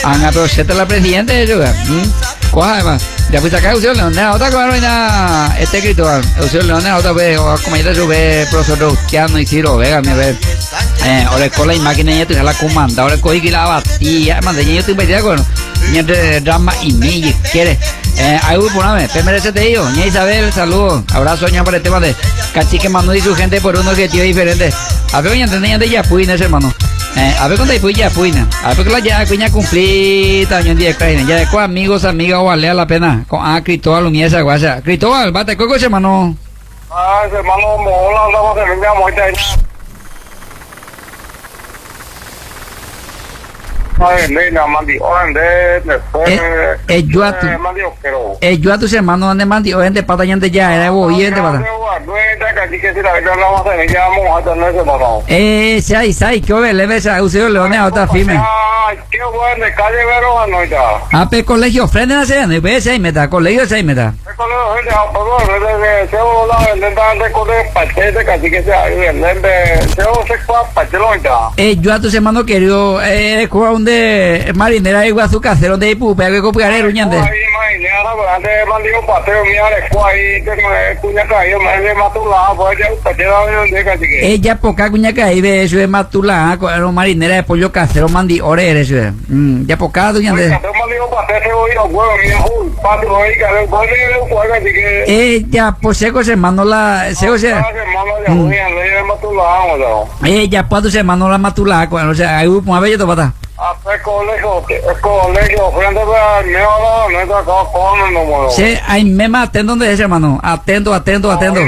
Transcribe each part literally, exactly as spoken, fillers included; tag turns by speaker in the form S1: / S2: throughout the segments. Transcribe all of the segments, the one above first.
S1: Anga, pero si esta es la presidenta de eso, ¿cuál además? Ya pues acá Eusebio Leonel, otra cosa no este escritor, Eusebio Leonel, otra vez, o como ya su ve, profesor Rostiano y Ciro Vega, me ve, eh, ahora con la imagen ya te la comanda, ahora con que la batía, además de yo estoy metido con, mientras drama y ni quiere, eh, ahí voy por una vez, merece te digo, ña Isabel, saludos, abrazo, ña, para el tema de Cachique Manu y su gente por un objetivo diferente, a ver, ña, tenía de Yapuina, ese hermano. Eh, a ver cuando hay pues ya puina, a ver que la ya cuña cumplida, yo en día que ya de con amigos, amigas, o vale la pena, con ah, Cristóbal, Lumiesa, esa guasa, Cristóbal, bate, coco ese hermano.
S2: Ah, ese hermano, mola, andamos en el día, muy bien. Ay, nena, mandi, ande, después.
S1: Eh, eh, yo a tu, eh, yo a tus hermanos, ande mandi, o ende pata, ya ya era boyente pata. Eh, sai, sai, que oye, le ves a Eusebio Leonel, otra firme.
S2: Ay, qué bueno, de calle Verón, no está.
S1: Ah, pero colegio, ofrende a hacer, no puede ser, meta, colegio, seis meta.
S2: El colegio, perdón, desde se voló, el de de colegio, pachete, casi que sea, el de se voló, se fue, pachete, no está.
S1: Eh, yo a tus hermanos querido, eh, con de marinera de Iguazú Casero, de Ipupe, que copiaré, ruñante.
S2: Ay, marinera, pero antes mandé un paseo, mira, de cuay, que me cuña caído, me de matulá, pues ya, pachete, de casi que.
S1: Ella poca cuña caído, eso es matulá, con marinera de pollo casero, mandi, ore, eso es. Mm, ya poca, ruñante. Ella, pues seco se mandó la, seco se. Ella, pues se mandó la matulá, o sea, hay un bello to pata.
S2: Hasta colegio, es colegio, frente a mí, no está con no muevo.
S1: Sí, hay mema, atento donde es, hermano. Atento, atento, atento.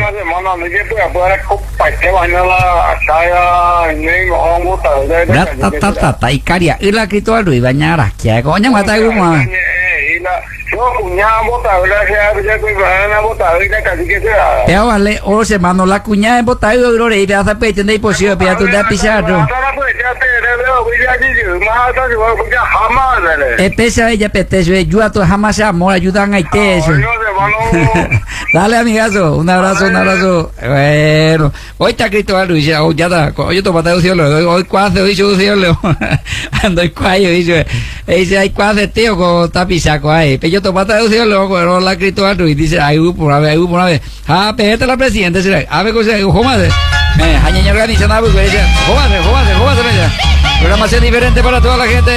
S1: Tata, y caria, y la quito al ruido, bañara, que coña mata el grupo. Pero vale, o se mandó la cuñada de botar y oro y hace pecho de imposible, pero tú te pisado. Espesa ella petece, yo a tu jamás se amor, ayudan a te eso. Dale, amigazo, un abrazo, un abrazo. Bueno, hoy está Cristóbal Luis, ya está, hoy te pata de hoy cuándo dice un cielo, ando el cuello, dice, dice, hay cuándo tío con tapizaco ahí, pero yo te pata de cielo, pero la Cristóbal Luis dice, hay un por una vez, hay un por una vez, ah, pero la presidenta, a ver cosa, jómate, me, añaña organizada, porque dice, jómate, jómate, jómate, programación diferente para toda la gente.